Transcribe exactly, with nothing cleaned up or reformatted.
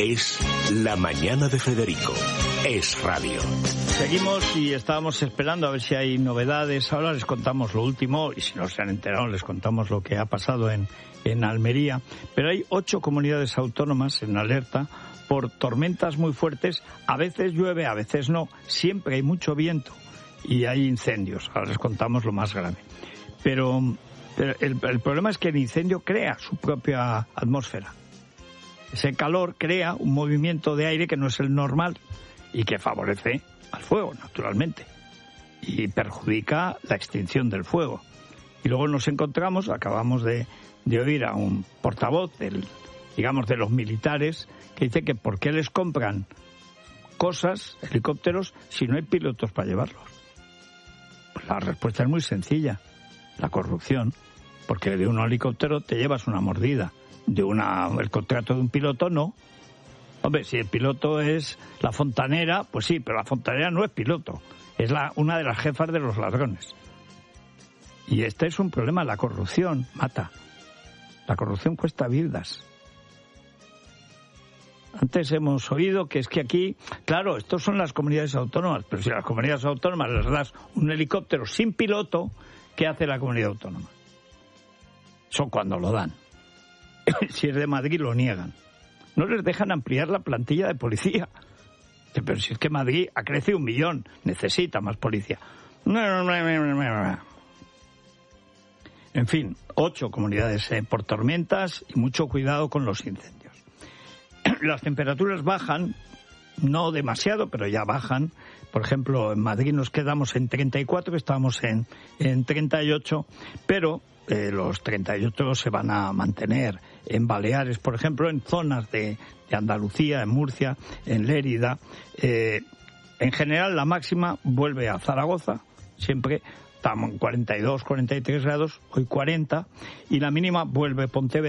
Es La Mañana de Federico. Es radio. Seguimos y estábamos esperando a ver si hay novedades. Ahora les contamos lo último y si no se han enterado les contamos lo que ha pasado en, en Almería. Pero hay ocho comunidades autónomas en alerta por tormentas muy fuertes. A veces llueve, a veces no. Siempre hay mucho viento y hay incendios. Ahora les contamos lo más grave. Pero, pero el, el problema es que el incendio crea su propia atmósfera. Ese calor crea un movimiento de aire que no es el normal y que favorece al fuego, naturalmente, y perjudica la extinción del fuego. Y luego nos encontramos, acabamos de, de oír a un portavoz, del, digamos, de los militares, que dice que por qué les compran cosas, helicópteros, si no hay pilotos para llevarlos. Pues la respuesta es muy sencilla, la corrupción, porque de un helicóptero te llevas una mordida, de una el contrato de un piloto no. Hombre, si el piloto es la fontanera, pues sí, pero la fontanera no es piloto, es la, una de las jefas de los ladrones. Y este es un problema, la corrupción mata. La corrupción cuesta vidas. Antes hemos oído que es que aquí, claro, estos son las comunidades autónomas, pero si a las comunidades autónomas les das un helicóptero sin piloto, ¿qué hace la comunidad autónoma? Eso cuando lo dan. Si es de Madrid lo niegan. No les dejan ampliar la plantilla de policía. Pero si es que Madrid ha crecido un millón, necesita más policía. En fin, ocho comunidades eh, por tormentas y mucho cuidado con los incendios. Las temperaturas bajan, no demasiado, pero ya bajan. Por ejemplo, en Madrid nos quedamos en treinta y cuatro, estábamos en, en treinta y ocho, pero eh, los treinta y ocho se van a mantener. En Baleares, por ejemplo, en zonas de, de Andalucía, en Murcia, en Lérida. Eh, en general, la máxima vuelve a Zaragoza, siempre estamos en cuarenta y dos, cuarenta y tres grados, hoy cuarenta, y la mínima vuelve a Pontevedra.